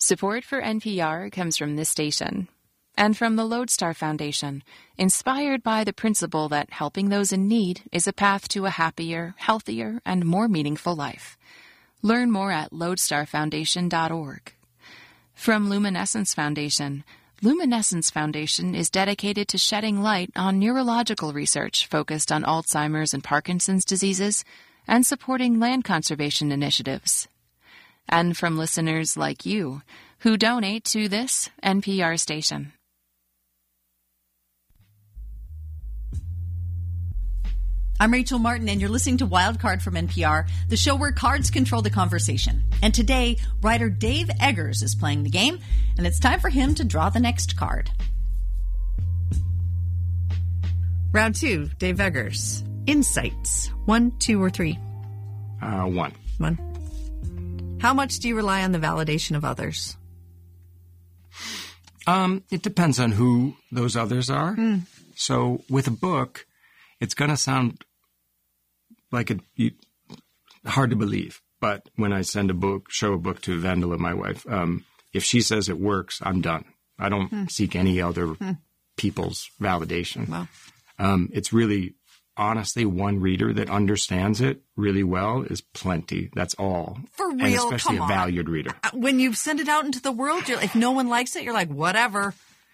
Support for NPR comes from this station and from the Lodestar Foundation, inspired by the principle that helping those in need is a path to a happier, healthier, and more meaningful life. Learn more at lodestarfoundation.org. From Luminescence Foundation, Luminescence Foundation is dedicated to shedding light on neurological research focused on Alzheimer's and Parkinson's diseases and supporting land conservation initiatives. And from listeners like you who donate to this NPR station. I'm Rachel Martin, and you're listening to Wildcard from NPR, the show where cards control the conversation. And today, writer Dave Eggers is playing the game, and it's time for him to draw the next card. Round 2, Dave Eggers. Insights. 1, 2, or 3? 1. 1. How much do you rely on the validation of others? It depends on who those others are. So with a book, it's going to sound like hard to believe. But when I show a book to Vendela, my wife, if she says it works, I'm done. I don't seek any other people's validation. Wow. It's really, honestly, one reader that understands it really well is plenty. That's all. For real? And especially Come a on. valued reader. When you send it out into the world, if no one likes it, you're like, whatever.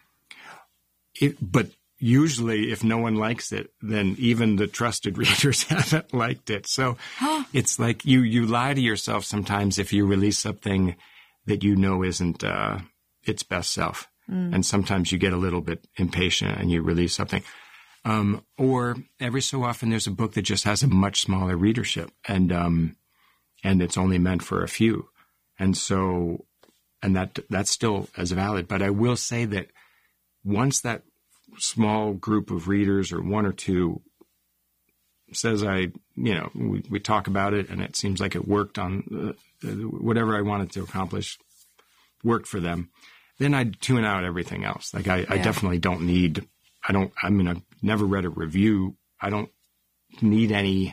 But usually, if no one likes it, then even the trusted readers haven't liked it. So it's like you lie to yourself sometimes if you release something that you know isn't its best self. And sometimes you get a little bit impatient and you release something. Or every so often there's a book that just has a much smaller readership and it's only meant for a few. And so, and that's still as valid. But I will say that once that small group of readers or one or two says we talk about it and it seems like it worked on whatever I wanted to accomplish worked for them, then I tune out everything else. Like I definitely don't need, I've never read a review. I don't need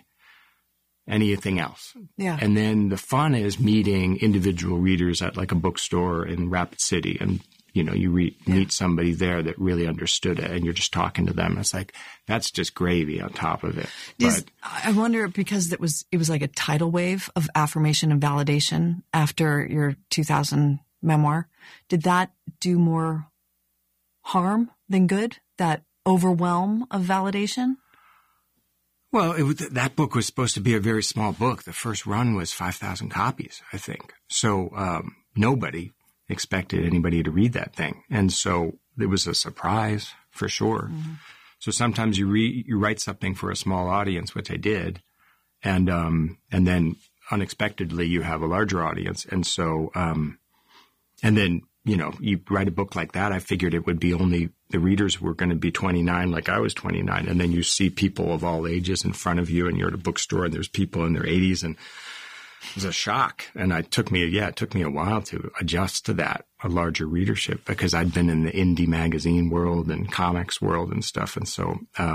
anything else. Yeah. And then the fun is meeting individual readers at like a bookstore in Rapid City and you meet somebody there that really understood it and you're just talking to them. It's like, that's just gravy on top of it. I wonder, because it was like a tidal wave of affirmation and validation after your 2000 memoir. Did that do more harm than good? That overwhelm of validation? Well, that book was supposed to be a very small book. The first run was 5,000 copies, I think. So nobody expected anybody to read that thing. And so it was a surprise for sure. Mm-hmm. So sometimes you write something for a small audience, which I did, and then unexpectedly you have a larger audience. And so, and then, you write a book like that, I figured it would be only the readers were going to be 29 like I was 29. And then you see people of all ages in front of you and you're at a bookstore and there's people in their 80s and it was a shock. And it took me a while to adjust to that, a larger readership, because I'd been in the indie magazine world and comics world and stuff. And so,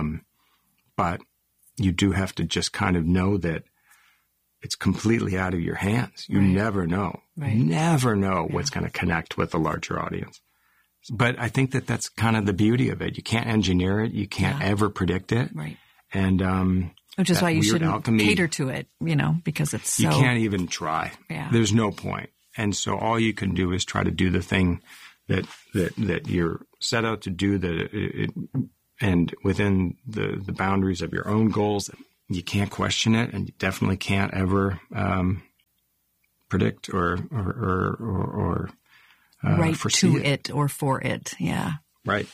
but you do have to just kind of know that it's completely out of your hands. You never know. Right. Never know what's going to connect with a larger audience. But I think that that's kind of the beauty of it. You can't engineer it. You can't ever predict it. Right. And, which is why you shouldn't alchemy, cater to it, because it's so... You can't even try. Yeah. There's no point. And so all you can do is try to do the thing that you're set out to do, and within the boundaries of your own goals. You can't question it, and you definitely can't ever predict or write foresee to it or for it. Yeah. Right.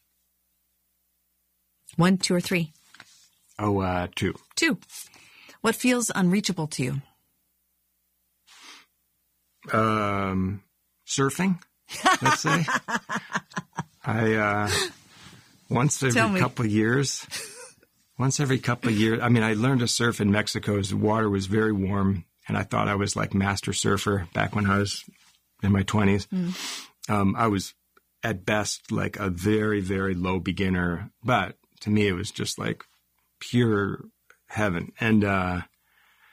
1, 2, or 3? 2. 2. What feels unreachable to you? Surfing, let's say. Once every couple of years. I mean, I learned to surf in Mexico. The water was very warm, and I thought I was like master surfer back when I was in my 20s. I was at best like a very, very low beginner, but to me it was just like pure heaven. And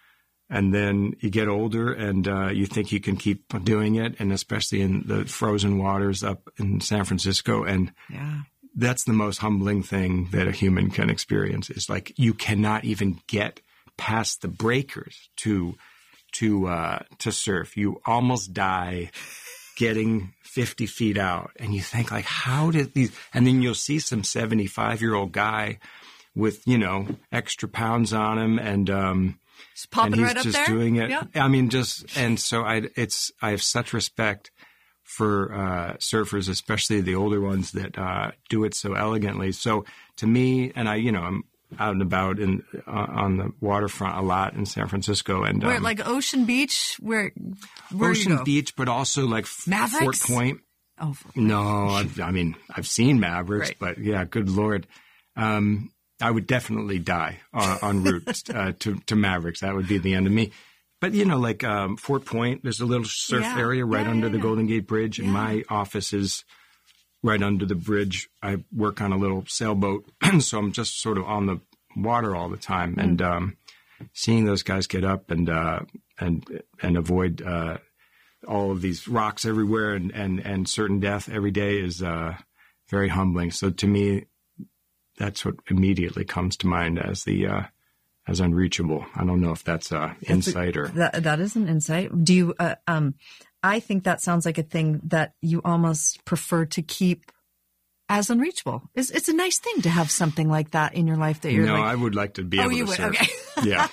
And then you get older and you think you can keep doing it, and especially in the frozen waters up in San Francisco. And that's the most humbling thing that a human can experience, is like you cannot even get past the breakers to surf. You almost die getting 50 feet out, and you think like, how did these? And then you'll see some 75-year-old guy with extra pounds on him, and just popping and he's right up just there. doing it. Yeah. I mean, and so I have such respect for surfers, especially the older ones that do it so elegantly. So to me, and I'm out and about on the waterfront a lot in San Francisco, and Where, like Ocean Beach, where Ocean you go? Beach, but also like Mavericks? Fort Point. Oh, No, I've seen Mavericks, Right. but yeah, good Lord. I would definitely die en route to Mavericks. That would be the end of me. But, like Fort Point, there's a little surf area right under the Golden Gate Bridge, and my office is right under the bridge. I work on a little sailboat, so I'm just sort of on the water all the time. And seeing those guys get up and avoid all of these rocks everywhere and certain death every day is very humbling. So to me, that's what immediately comes to mind as as unreachable. I don't know if that's insight or that is an insight. Do you? I think that sounds like a thing that you almost prefer to keep as unreachable. It's a nice thing to have something like that in your life that you're No, like. I would like to be able to surf. Okay. Yeah.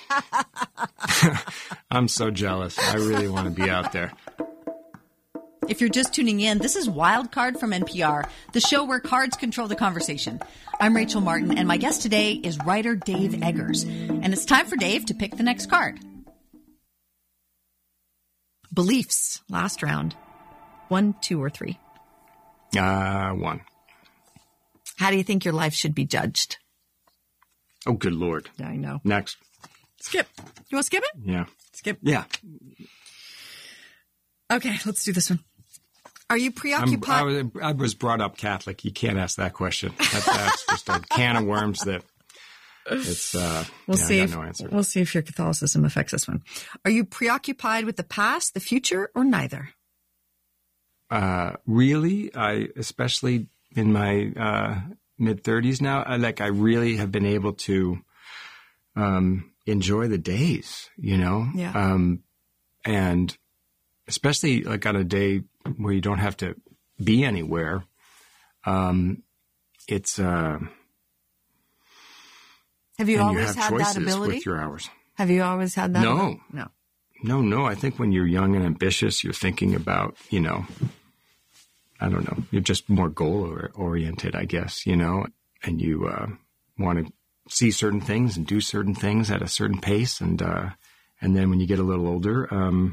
I'm so jealous. I really want to be out there. If you're just tuning in, this is Wild Card from NPR, the show where cards control the conversation. I'm Rachel Martin, and my guest today is writer Dave Eggers. And it's time for Dave to pick the next card. Beliefs, last round. 1, 2, or 3. 1. How do you think your life should be judged? Oh, good Lord. Yeah, I know. Next. Skip. You want to skip it? Yeah. Skip. Yeah. Okay, let's do this one. Are you preoccupied? I was brought up Catholic. You can't ask that question. That's just a can of worms that it's, We'll see. I got no answer. We'll see if your Catholicism affects this one. Are you preoccupied with the past, the future, or neither? Really, especially in my mid-30s now, I really have been able to enjoy the days, Yeah. And especially like on a day where you don't have to be anywhere. It's Have you and always you have had choices that ability? with your hours. Have you always had that? No. No. I think when you're young and ambitious, you're thinking about, I don't know, you're just more goal oriented, I guess, and you want to see certain things and do certain things at a certain pace. And then when you get a little older,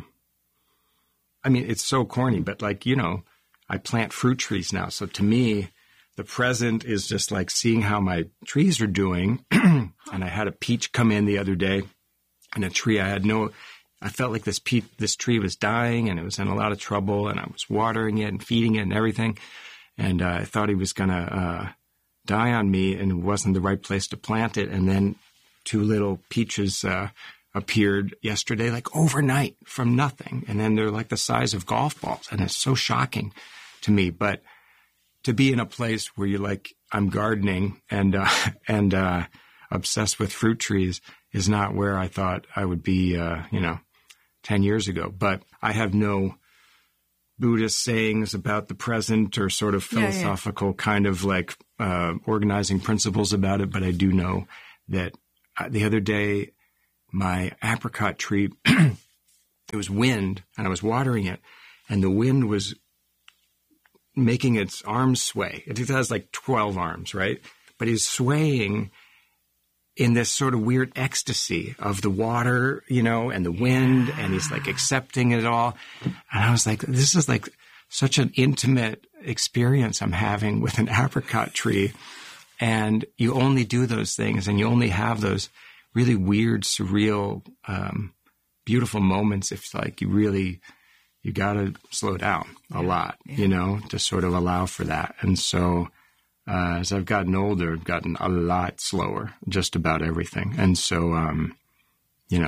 it's so corny, but I plant fruit trees now. So to me, the present is just like seeing how my trees are doing. And I had a peach come in the other day, and a tree I felt like this tree was dying, and it was in a lot of trouble, and I was watering it and feeding it and everything. And I thought he was going to die on me, and it wasn't the right place to plant it. And then 2 little peaches appeared yesterday, like overnight from nothing. And then they're like the size of golf balls. And it's so shocking to me. But to be in a place where you're like, I'm gardening and obsessed with fruit trees is not where I thought I would be, 10 years ago. But I have no Buddhist sayings about the present or sort of philosophical kind of like organizing principles about it. But I do know that the other day, my apricot tree, it was wind, and I was watering it, and the wind was making its arms sway. It has like 12 arms, right? But he's swaying in this sort of weird ecstasy of the water, and the wind, and he's like accepting it all. And I was like, this is like such an intimate experience I'm having with an apricot tree. And you only do those things, and you only have those really weird, surreal, beautiful moments if like you got to slow down a lot, to sort of allow for that. And so as I've gotten older, I've gotten a lot slower, just about everything. And so,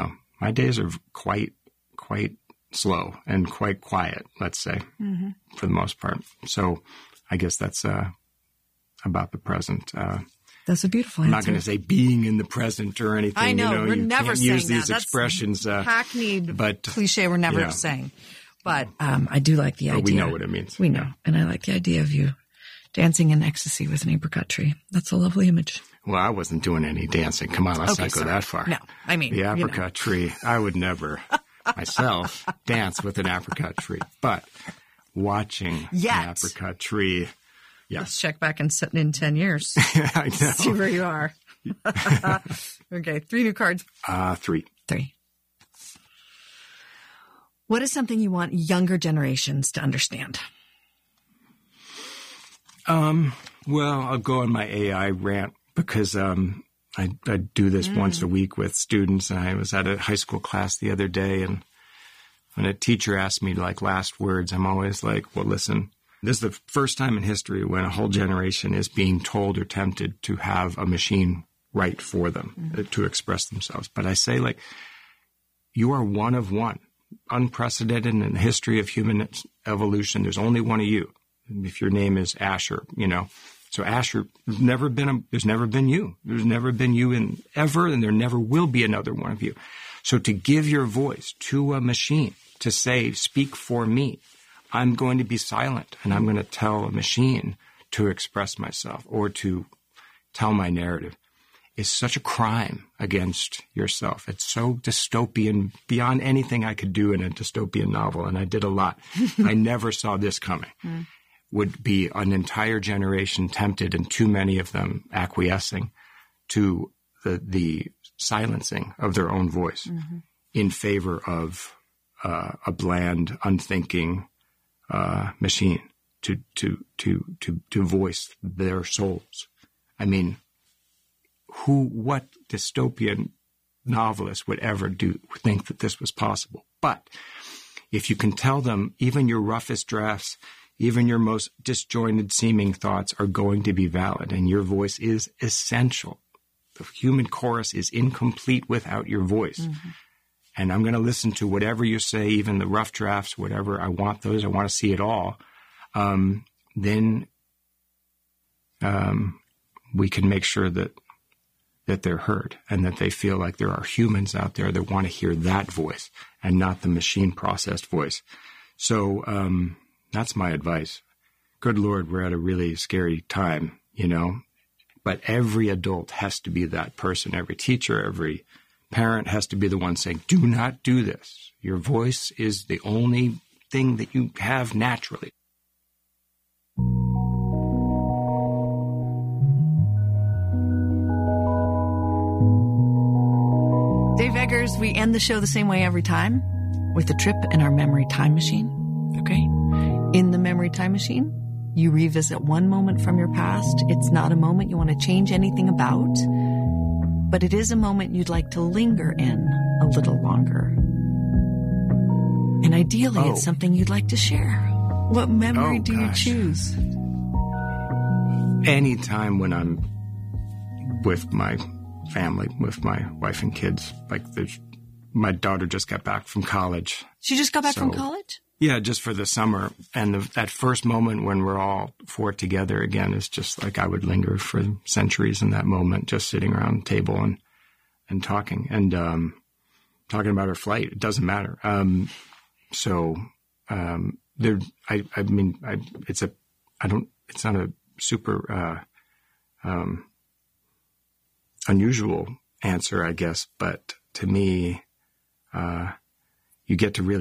my days are quite slow and quite quiet, let's say, for the most part. So I guess that's about the present. That's a beautiful I'm answer. not going to say being in the present or anything. I know. We're you never can't saying use these that. That's expressions. hackneyed but cliche we're never saying. But I do like the idea. We know what it means. We know. And I like the idea of you dancing in ecstasy with an apricot tree. That's a lovely image. Well, I wasn't doing any dancing. Come on, let's not go that far. No, I mean, the apricot tree, I would never myself dance with an apricot tree. But watching an apricot tree, yes. Let's check back in 10 years. I know. See where you are. Okay, 3 new cards. 3. What is something you want younger generations to understand? Well, I'll go on my AI rant because I do this once a week with students. And I was at a high school class the other day, and when a teacher asked me like last words, I'm always like, well, listen, this is the first time in history when a whole generation is being told or tempted to have a machine write for them to express themselves. But I say, like, you are one of one, unprecedented in the history of human evolution. There's only one of you. If your name is Asher, So Asher, there's never been you. There's never been you in ever, and there never will be another one of you. So to give your voice to a machine, to say, speak for me, I'm going to be silent, and I'm going to tell a machine to express myself or to tell my narrative, is such a crime against yourself. It's so dystopian, beyond anything I could do in a dystopian novel, and I did a lot. I never saw this coming. Would be an entire generation tempted, and too many of them acquiescing to the silencing of their own voice in favor of a bland, unthinking machine to voice their souls. I mean, what dystopian novelist would ever think that this was possible? But if you can tell them even your roughest drafts, even your most disjointed seeming thoughts are going to be valid, and your voice is essential. The human chorus is incomplete without your voice. And I'm going to listen to whatever you say, even the rough drafts, whatever. I want those. I want to see it all. Then we can make sure that they're heard and that they feel like there are humans out there that want to hear that voice and not the machine-processed voice. So that's my advice. Good Lord, we're at a really scary time, But every adult has to be that person. Every teacher, every parent has to be the one saying, do not do this. Your voice is the only thing that you have naturally. Dave Eggers, we end the show the same way every time, with a trip in our memory time machine. Okay? In the memory time machine, you revisit one moment from your past. It's not a moment you want to change anything about, but it is a moment you'd like to linger in a little longer. And ideally, it's something you'd like to share. What memory do you choose? Anytime when I'm with my family, with my wife and kids, my daughter just got back from college. She just got back from college? Yeah, just for the summer. And that first moment when we're all 4 together again is just like I would linger for centuries in that moment, just sitting around the table and talking and talking about her flight. It doesn't matter. It's not a super unusual answer, I guess, but to me, you get to really